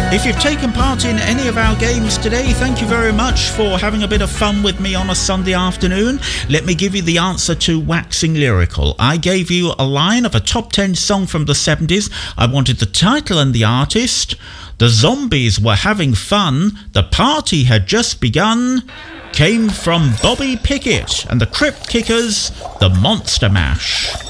If you've taken part in any of our games today, thank you very much for having a bit of fun with me on a Sunday afternoon. Let me give you the answer to Waxing Lyrical. I gave you a line of a top 10 song from the 70s. I wanted the title and the artist. The zombies were having fun. The party had just begun. Came from Bobby Pickett and the Crypt Kickers, the Monster Mash.